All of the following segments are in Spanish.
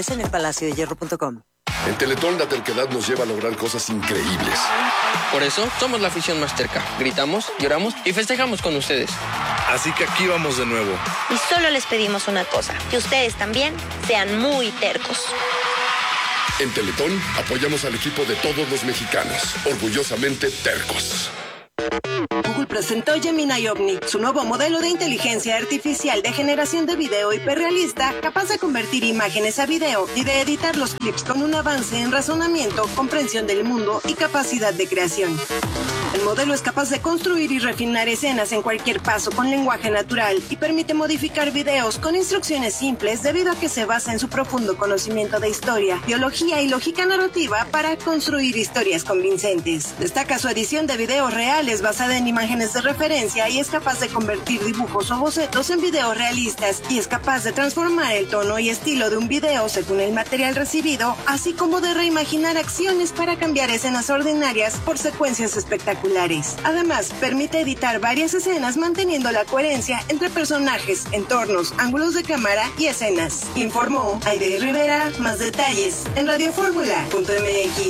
en el palaciodehierro.com. En Teletón la terquedad nos lleva a lograr cosas increíbles. Por eso somos la afición más terca. Gritamos, lloramos y festejamos con ustedes. Así que aquí vamos de nuevo. Y solo les pedimos una cosa, que ustedes también sean muy tercos. En Teletón apoyamos al equipo de todos los mexicanos, orgullosamente tercos. Google presentó Gemini Omni, su nuevo modelo de inteligencia artificial de generación de video hiperrealista, capaz de convertir imágenes a video y de editar los clips con un avance en razonamiento, comprensión del mundo y capacidad de creación. El modelo es capaz de construir y refinar escenas en cualquier paso con lenguaje natural y permite modificar videos con instrucciones simples debido a que se basa en su profundo conocimiento de historia, biología y lógica narrativa para construir historias convincentes. Destaca su edición de videos reales basada en imágenes de referencia y es capaz de convertir dibujos o bocetos en videos realistas y es capaz de transformar el tono y estilo de un video según el material recibido, así como de reimaginar acciones para cambiar escenas ordinarias por secuencias espectaculares. Además, permite editar varias escenas manteniendo la coherencia entre personajes, entornos, ángulos de cámara y escenas. Informó Aide Rivera. Más detalles en radioformula.mx.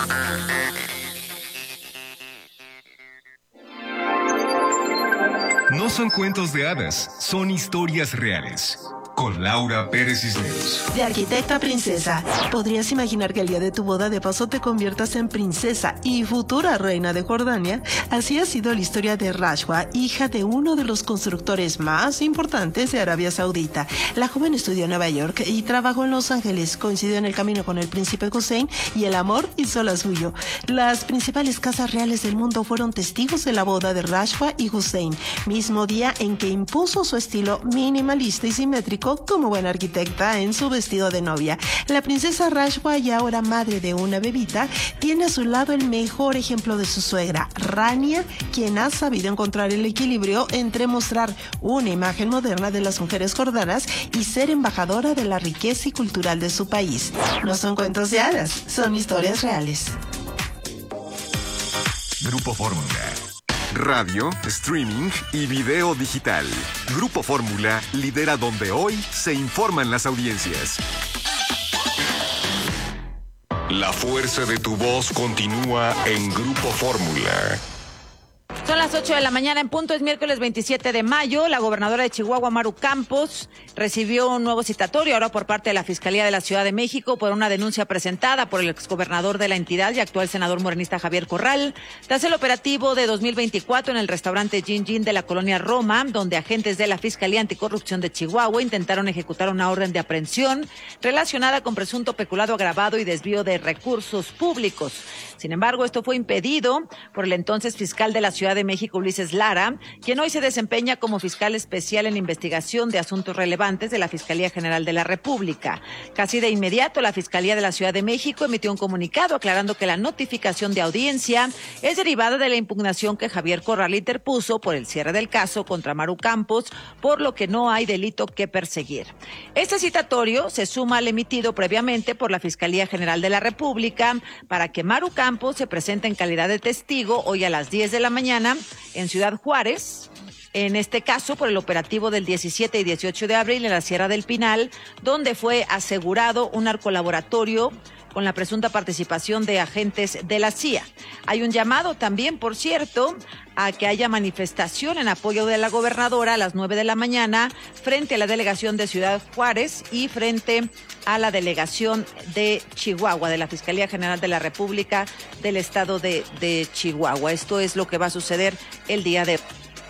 No son cuentos de hadas, son historias reales. Con Laura Pérez Cisneros. De arquitecta a princesa, ¿podrías imaginar que el día de tu boda de paso te conviertas en princesa y futura reina de Jordania? Así ha sido la historia de Rashwa, hija de uno de los constructores más importantes de Arabia Saudita. La joven estudió en Nueva York y trabajó en Los Ángeles, coincidió en el camino con el príncipe Hussein y el amor hizo la suyo. Las principales casas reales del mundo fueron testigos de la boda de Rashwa y Hussein, mismo día en que impuso su estilo minimalista y simétrico como buena arquitecta en su vestido de novia. La princesa Rashwa, y ahora madre de una bebita, tiene a su lado el mejor ejemplo de su suegra, Rania, quien ha sabido encontrar el equilibrio entre mostrar una imagen moderna de las mujeres jordanas y ser embajadora de la riqueza y cultural de su país. No son cuentos de hadas, son historias reales. Grupo Fórmula. Radio, streaming y video digital. Grupo Fórmula lidera donde hoy se informan las audiencias. La fuerza de tu voz continúa en Grupo Fórmula. Son las 8 de la mañana en punto, es miércoles 27 de mayo. La gobernadora de Chihuahua, Maru Campos, recibió un nuevo citatorio ahora por parte de la Fiscalía de la Ciudad de México por una denuncia presentada por el exgobernador de la entidad y actual senador morenista Javier Corral, tras el operativo de 2024 en el restaurante Gin Gin de la colonia Roma, donde agentes de la Fiscalía Anticorrupción de Chihuahua intentaron ejecutar una orden de aprehensión relacionada con presunto peculado agravado y desvío de recursos públicos. Sin embargo, esto fue impedido por el entonces fiscal de la Ciudad de México, Ulises Lara, quien hoy se desempeña como fiscal especial en investigación de asuntos relevantes de la Fiscalía General de la República. Casi de inmediato, la Fiscalía de la Ciudad de México emitió un comunicado aclarando que la notificación de audiencia es derivada de la impugnación que Javier Corral interpuso por el cierre del caso contra Maru Campos, por lo que no hay delito que perseguir. Este citatorio se suma al emitido previamente por la Fiscalía General de la República para que Maru Campos se presente en calidad de testigo hoy a las 10 de la mañana en Ciudad Juárez, en este caso por el operativo del 17 y 18 de abril en la Sierra del Pinal, donde fue asegurado un narcolaboratorio con la presunta participación de agentes de la CIA. Hay un llamado también, por cierto, a que haya manifestación en apoyo de la gobernadora a las 9 de la mañana frente a la delegación de Ciudad Juárez y frente a la delegación de Chihuahua, de la Fiscalía General de la República del Estado de Chihuahua. Esto es lo que va a suceder el día de hoy.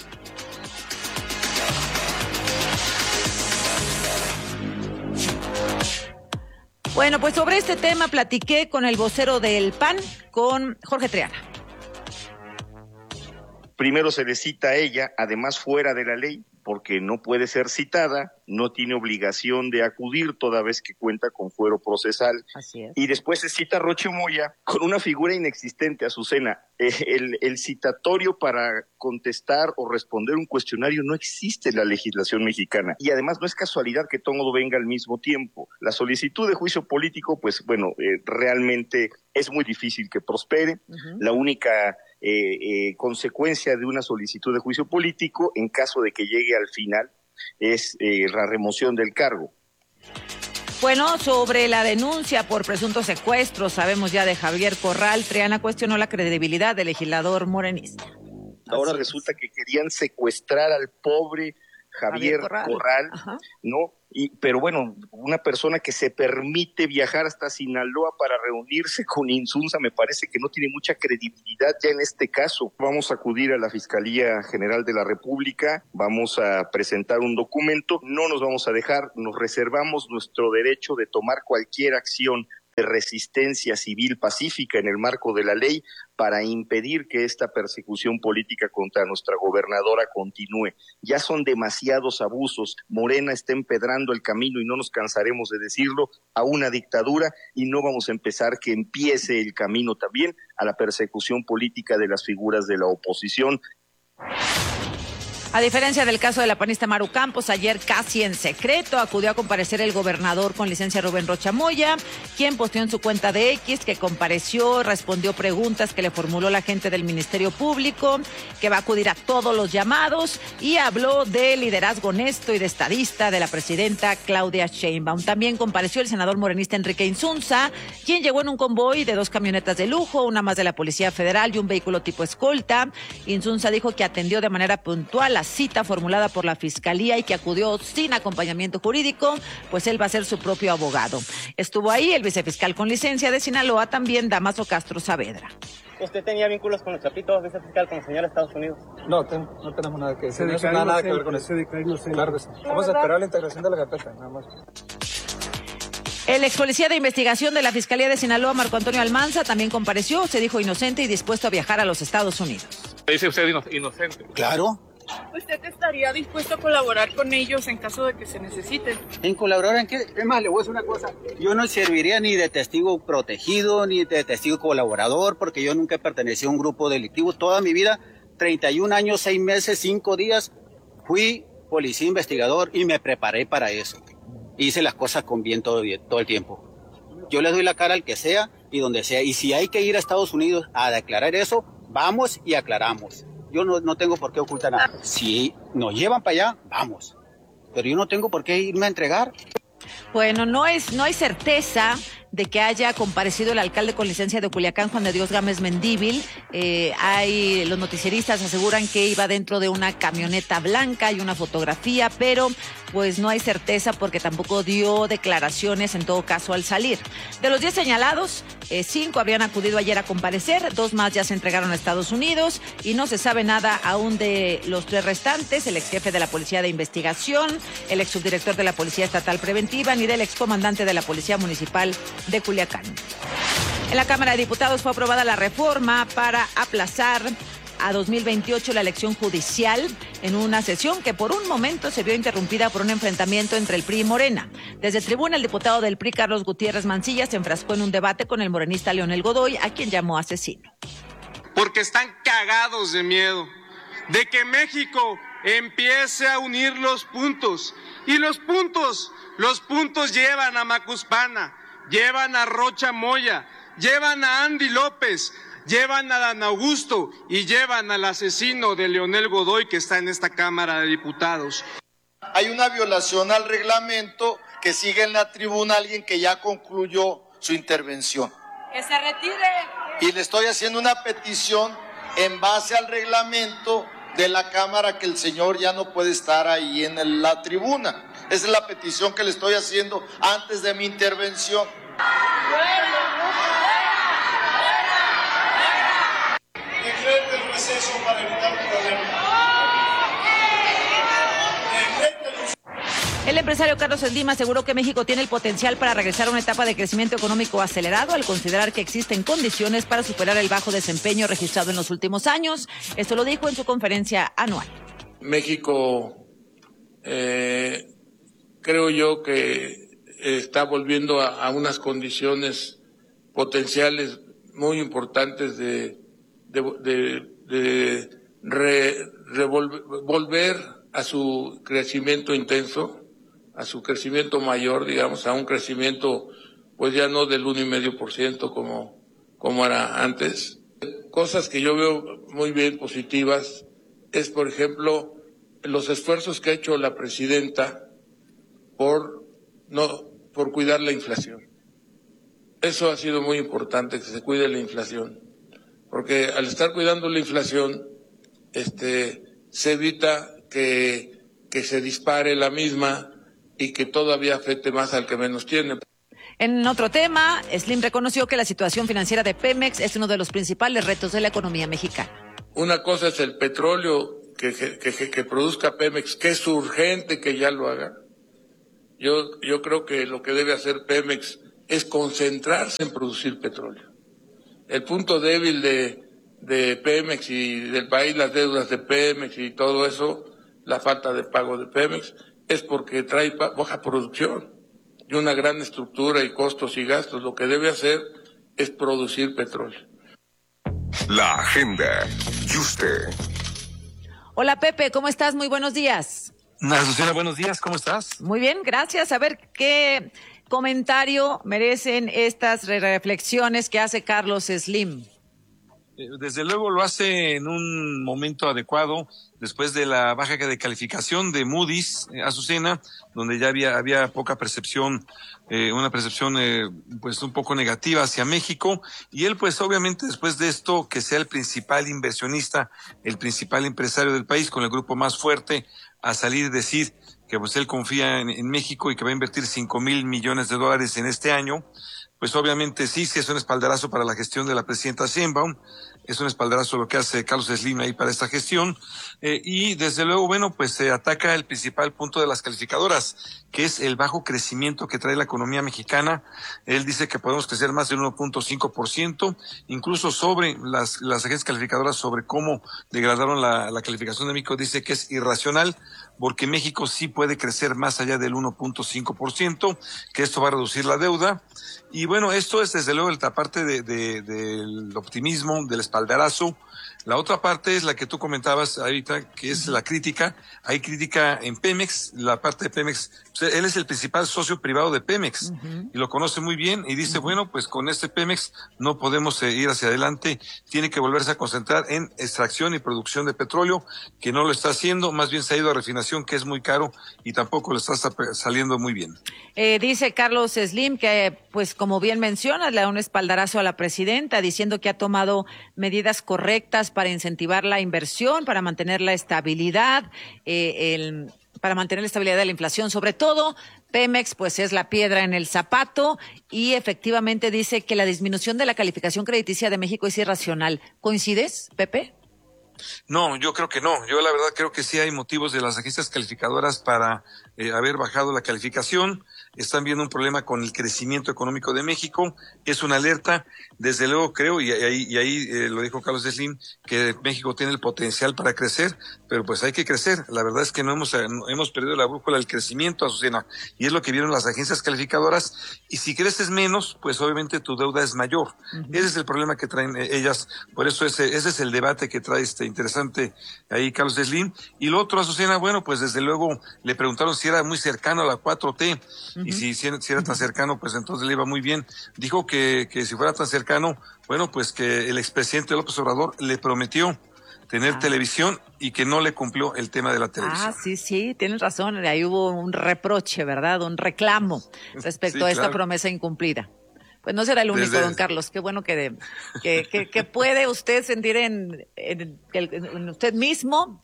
Bueno, pues sobre este tema platiqué con el vocero del PAN, con Jorge Triana. Primero se le cita a ella, además fuera de la ley, porque no puede ser citada, no tiene obligación de acudir toda vez que cuenta con fuero procesal. Así es. Y después se cita a Rocha Moya con una figura inexistente, Azucena. El citatorio para contestar o responder un cuestionario no existe en la legislación mexicana. Y además no es casualidad que todo venga al mismo tiempo. La solicitud de juicio político, pues bueno, realmente es muy difícil que prospere. Uh-huh. La única consecuencia de una solicitud de juicio político, en caso de que llegue al final, es la remoción del cargo. Bueno, sobre la denuncia por presunto secuestro, sabemos ya de Javier Corral, Triana cuestionó la credibilidad del legislador morenista. Ahora resulta que querían secuestrar al pobre Javier Corral, ¿no? Pero bueno, una persona que se permite viajar hasta Sinaloa para reunirse con Insunza me parece que no tiene mucha credibilidad ya en este caso. Vamos a acudir a la Fiscalía General de la República, vamos a presentar un documento, no nos vamos a dejar, nos reservamos nuestro derecho de tomar cualquier acción de resistencia civil pacífica en el marco de la ley para impedir que esta persecución política contra nuestra gobernadora continúe. Ya son demasiados abusos. Morena está empedrando el camino, y no nos cansaremos de decirlo, a una dictadura, y no vamos a empezar que empiece el camino también a la persecución política de las figuras de la oposición. A diferencia del caso de la panista Maru Campos, ayer casi en secreto acudió a comparecer el gobernador con licencia Rubén Rocha Moya, quien posteó en su cuenta de X que compareció, respondió preguntas que le formuló la gente del Ministerio Público, que va a acudir a todos los llamados, y habló de liderazgo honesto y de estadista de la presidenta Claudia Sheinbaum. También compareció el senador morenista Enrique Insunza, quien llegó en un convoy de 2 camionetas de lujo, una más de la Policía Federal y un vehículo tipo escolta. Insunza dijo que atendió de manera puntual la cita formulada por la Fiscalía y que acudió sin acompañamiento jurídico, pues él va a ser su propio abogado. Estuvo ahí el vicefiscal con licencia de Sinaloa, también Damaso Castro Saavedra. ¿Usted tenía vínculos con los Chapitos, vicefiscal, con el señor de Estados Unidos? No, no tenemos nada que decir. No tiene nada que ver con eso. Claro que sí. Vamos a esperar la integración de la carpeta, nada más. El ex policía de investigación de la Fiscalía de Sinaloa, Marco Antonio Almanza, también compareció, se dijo inocente y dispuesto a viajar a los Estados Unidos. ¿Dice usted inocente? Claro. ¿Usted estaría dispuesto a colaborar con ellos en caso de que se necesite? ¿En colaborar en qué? Es más, le voy a decir una cosa. Yo no serviría ni de testigo protegido, ni de testigo colaborador, porque yo nunca he pertenecido a un grupo delictivo. Toda mi vida, 31 años, 6 meses, 5 días, fui policía investigador y me preparé para eso. Hice las cosas con bien todo el tiempo. Yo le doy la cara al que sea y donde sea. Y si hay que ir a Estados Unidos a declarar eso, vamos y aclaramos. Yo no tengo por qué ocultar nada. Si nos llevan para allá, vamos. Pero yo no tengo por qué irme a entregar. Bueno, no hay certeza de que haya comparecido el alcalde con licencia de Culiacán, Juan de Dios Gámez Mendívil. Los noticieristas aseguran que iba dentro de una camioneta blanca, hay una fotografía, pero pues no hay certeza porque tampoco dio declaraciones en todo caso al salir. De los 10 señalados, 5 habrían acudido ayer a comparecer, 2 más ya se entregaron a Estados Unidos y no se sabe nada aún de los 3 restantes, el ex jefe de la Policía de Investigación, el ex subdirector de la Policía Estatal Preventiva, ni del ex comandante de la Policía Municipal de Culiacán. En la Cámara de Diputados fue aprobada la reforma para aplazar a 2028 la elección judicial en una sesión que por un momento se vio interrumpida por un enfrentamiento entre el PRI y Morena. Desde tribuna, el diputado del PRI, Carlos Gutiérrez Mancilla, se enfrascó en un debate con el morenista Leonel Godoy, a quien llamó asesino. Porque están cagados de miedo de que México empiece a unir los puntos. Y los puntos llevan a Macuspana, llevan a Rocha Moya, llevan a Andy López, llevan a Dan Augusto y llevan al asesino de Leonel Godoy que está en esta Cámara de Diputados. Hay una violación al reglamento que sigue en la tribuna alguien que ya concluyó su intervención. ¡Que se retire! Y le estoy haciendo una petición en base al reglamento de la Cámara que el señor ya no puede estar ahí en la tribuna. Esa es la petición que le estoy haciendo antes de mi intervención. Decrete el receso para evitar problemas. El empresario Carlos Slim aseguró que México tiene el potencial para regresar a una etapa de crecimiento económico acelerado al considerar que existen condiciones para superar el bajo desempeño registrado en los últimos años. Esto lo dijo en su conferencia anual. México, creo yo que está volviendo a unas condiciones potenciales muy importantes de volver a su crecimiento intenso, a su crecimiento mayor, digamos, a un crecimiento pues ya no del 1,5% como era antes. Cosas que yo veo muy bien positivas es, por ejemplo, los esfuerzos que ha hecho la presidenta por por cuidar la inflación. Eso ha sido muy importante, que se cuide la inflación, porque al estar cuidando la inflación, se evita que se dispare la misma y que todavía afecte más al que menos tiene. En otro tema, Slim reconoció que la situación financiera de Pemex es uno de los principales retos de la economía mexicana. Una cosa es el petróleo que produzca Pemex, que es urgente que ya lo haga. Yo creo que lo que debe hacer Pemex es concentrarse en producir petróleo. El punto débil de Pemex y del país, las deudas de Pemex y todo eso, la falta de pago de Pemex, es porque trae baja producción y una gran estructura y costos y gastos. Lo que debe hacer es producir petróleo. La agenda y usted. Hola Pepe, ¿cómo estás? Muy buenos días. Azucena, buenos días, ¿cómo estás? Muy bien, gracias. A ver, ¿qué comentario merecen estas reflexiones que hace Carlos Slim? Desde luego lo hace en un momento adecuado, después de la baja de calificación de Moody's, Azucena, donde ya había poca percepción, una percepción pues un poco negativa hacia México, y él pues obviamente después de esto, que sea el principal inversionista, el principal empresario del país, con el grupo más fuerte, a salir y decir que pues él confía en México y que va a invertir $5,000 millones en este año, pues obviamente sí es un espaldarazo para la gestión de la presidenta Sheinbaum, es un espaldarazo lo que hace Carlos Slim ahí para esta gestión, y desde luego, bueno, pues se ataca el principal punto de las calificadoras, que es el bajo crecimiento que trae la economía mexicana. Él dice que podemos crecer más del 1.5%, incluso sobre las agencias calificadoras sobre cómo degradaron la calificación de México, dice que es irracional, porque México sí puede crecer más allá del 1.5%, que esto va a reducir la deuda. Y bueno, esto es desde luego la parte del optimismo, del espaldarazo. La otra parte es la que tú comentabas ahorita, que es la crítica. Hay crítica en Pemex, la parte de Pemex. Él es el principal socio privado de Pemex y lo conoce muy bien y dice, bueno, pues con este Pemex no podemos ir hacia adelante. Tiene que volverse a concentrar en extracción y producción de petróleo, que no lo está haciendo. Más bien se ha ido a refinación, que es muy caro y tampoco le está saliendo muy bien. Dice Carlos Slim que, pues como bien mencionas, le da un espaldarazo a la presidenta diciendo que ha tomado medidas correctas para incentivar la inversión, para mantener la estabilidad, para mantener la estabilidad de la inflación. Sobre todo, Pemex pues es la piedra en el zapato y efectivamente dice que la disminución de la calificación crediticia de México es irracional. ¿Coincides, Pepe? No, yo creo que no. Yo la verdad creo que sí hay motivos de las agencias calificadoras para haber bajado la calificación. Están viendo un problema con el crecimiento económico de México. Es una alerta. Desde luego creo, y ahí lo dijo Carlos Slim, que México tiene el potencial para crecer, pero pues hay que crecer. La verdad es que no hemos perdido la brújula del crecimiento, Azucena, y es lo que vieron las agencias calificadoras. Y si creces menos, pues obviamente tu deuda es mayor. Ese es el problema que traen ellas. Por eso ese es el debate que trae interesante ahí Carlos Slim. Y lo otro, Azucena, bueno, pues desde luego le preguntaron si era muy cercano a la 4T, y si era tan cercano, pues entonces le iba muy bien. Dijo que si fuera tan cercano, bueno, pues que el expresidente López Obrador le prometió tener televisión y que no le cumplió el tema de la televisión. Sí, tienes razón. Ahí hubo un reproche, ¿verdad? Un reclamo respecto a esta promesa incumplida. Pues no será el único, don Carlos. Qué bueno que puede usted sentir en usted mismo,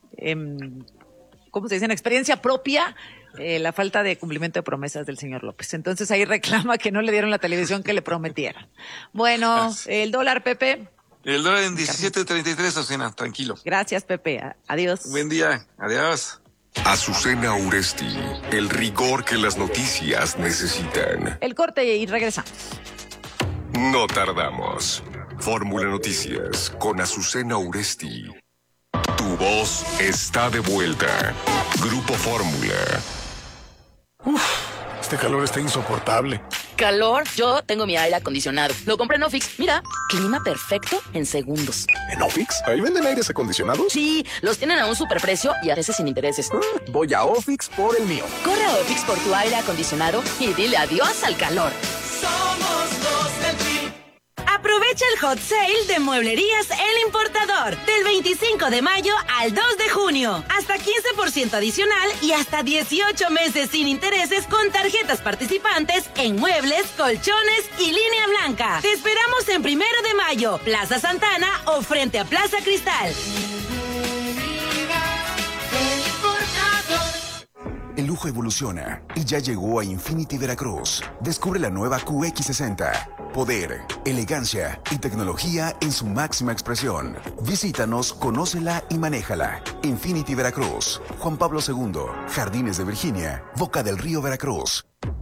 ¿cómo se dice? En experiencia propia, la falta de cumplimiento de promesas del señor López. Entonces ahí reclama que no le dieron la televisión que le prometieron. Bueno, el dólar, Pepe. El dólar en 17.33, Azucena, tranquilo. Gracias, Pepe. Adiós. Buen día. Adiós. Azucena Uresti, el rigor que las noticias necesitan. El corte y regresamos. No tardamos. Fórmula Noticias con Azucena Uresti. Tu voz está de vuelta. Grupo Fórmula. Este calor está insoportable. ¿Calor? Yo tengo mi aire acondicionado. Lo compré en Ofix. Mira, clima perfecto en segundos. ¿En Ofix? ¿Ahí venden aires acondicionados? Sí, los tienen a un superprecio y a veces sin intereses. Voy a Ofix por el mío. Corre a Ofix por tu aire acondicionado y dile adiós al calor. Somos los del Tri. Aprovecha Aprovecha el hot sale de Mueblerías El Importador del 25 de mayo al 2 de junio. Hasta 15% adicional y hasta 18 meses sin intereses con tarjetas participantes en muebles, colchones y línea blanca. Te esperamos en 1 de mayo, Plaza Santana o frente a Plaza Cristal. El lujo evoluciona y ya llegó a Infinity Veracruz. Descubre la nueva QX60. Poder, elegancia y tecnología en su máxima expresión. Visítanos, conócela y manéjala. Infinity Veracruz. Juan Pablo II, Jardines de Virginia, Boca del Río, Veracruz.